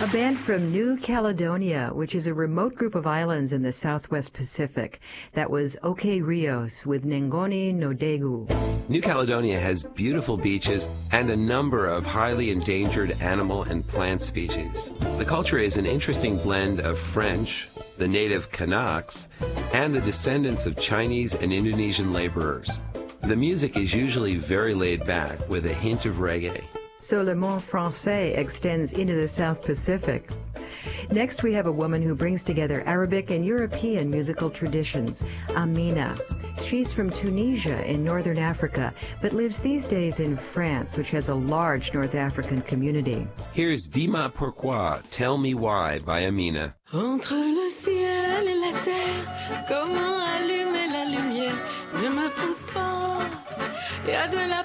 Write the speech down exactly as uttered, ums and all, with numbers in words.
A band from New Caledonia, which is a remote group of islands in the southwest Pacific. That was OK Rios with Ngoni no Degu. New Caledonia has beautiful beaches and a number of highly endangered animal and plant species. The culture is an interesting blend of French, the native Kanaks, and the descendants of Chinese and Indonesian laborers. The music is usually very laid back with a hint of reggae. So Le Monde Français extends into the South Pacific. Next, we have a woman who brings together Arabic and European musical traditions, Amina. She's from Tunisia in northern Africa, but lives these days in France, which has a large North African community. Here's Dis-moi pourquoi, Tell Me Why by Amina. Entre le ciel et la terre, comment allumer la lumière? Ne me pousse pas, y a de la